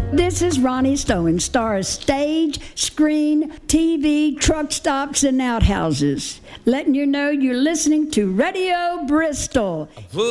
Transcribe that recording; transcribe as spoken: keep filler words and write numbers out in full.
This is Ronnie Stone, star of stage, screen, T V, truck stops, and outhouses. Letting you know you're listening to Radio Bristol.